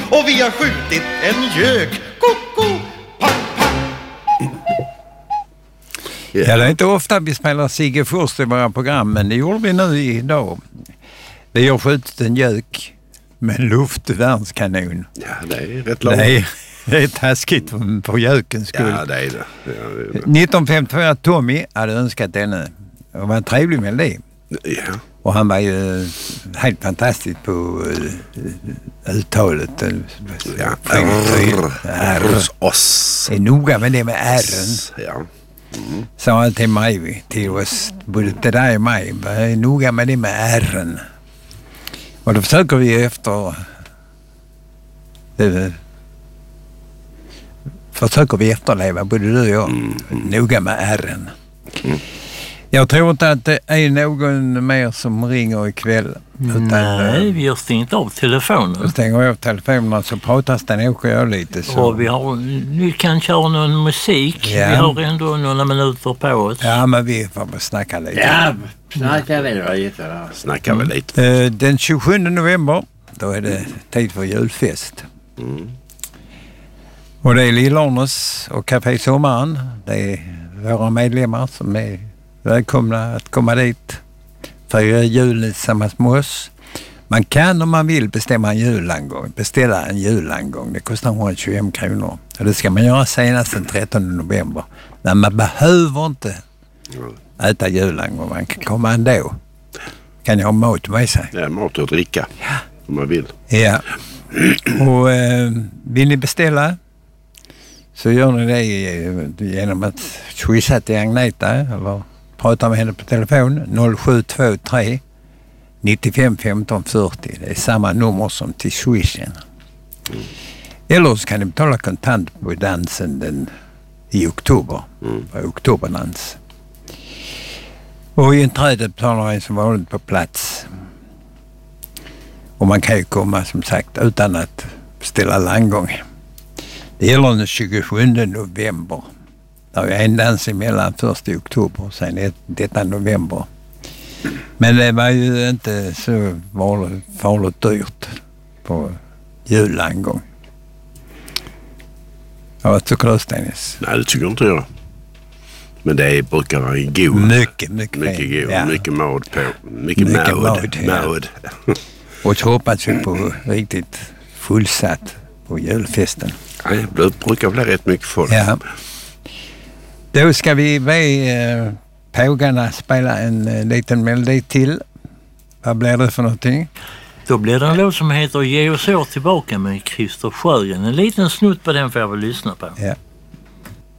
och vi har skjutit en gök. Koko, pang, pang. Ja, det är inte ofta vi spelar Sigge Fürst i våra program, men det gjorde vi nu idag. Vi har skjutit en gök med en luftvärnskanon. Ja, det är rätt långt. Det är taskigt för gökens skull. Ja, det är det. Ja, det är det. 1954 Tommy hade önskat denna. Det var en trevlig melodi. Ja. Och han var ju helt fantastisk på uttalet. Ja. R. Oss. Det är noga med det med R'n. Ja. Sa han till mig, till oss, både till dig och mig. Var noga med det med R'n. Och då försöker vi efterleva, både du och jag. Noga med R'n. Jag tror inte att det är någon mer som ringer ikväll. Nej, vi har stängt av telefonen. Då stänger jag av telefonen så pratas den och jag lite. Så. Och vi kan köra någon musik. Ja. Vi har ändå några minuter på oss. Ja, men vi får bara snacka lite. Ja, snacka vi då lite. Snackar vi lite. Den 27 november, då är det tid för julfest. Och det är Lillornes och Café Sommaren. Det är våra medlemmar som är välkomna att komma dit. Fira julen tillsammans med oss. Man kan om man vill beställa en julangång. Det kostar 125 kronor. Och det ska man göra senast den 13 november. Men man behöver inte äta julangång. Man kan komma ändå. Kan jag ha mat med sig? Ja, mat och dricka. Ja. Om man vill. Ja. Och vill ni beställa så gör ni det genom att swisha till Agneta eller prata med henne på telefon 0723 95 15 40. Det är samma nummer som till swishen. Eller så kan ni betala kontant på dansen i oktober. Oktoberdans. Och i inträdet betalar man som vanligt på plats. Och man kan ju komma som sagt utan att ställa landgång. Det gäller den 27 november. Det är en dans emellan 1 oktober och sen detta november. Men det var ju inte så farligt dyrt på julangång. Ja, vad tycker du, Stennis? Nej, det tycker inte jag. Men det brukar vara god. Mycket god. Ja. Mycket mod på. Mycket mod. Och så hoppas vi på riktigt fullsatt på julfesten. Nej, det brukar bli rätt mycket folk. Ja. Då ska vi be pågarna spela en liten melodi till. Vad blir det för någonting? Då blir det en låt som heter Ge oss år tillbaka med Christer Sjögren. En liten snutt på den får jag väl lyssna på. Ja.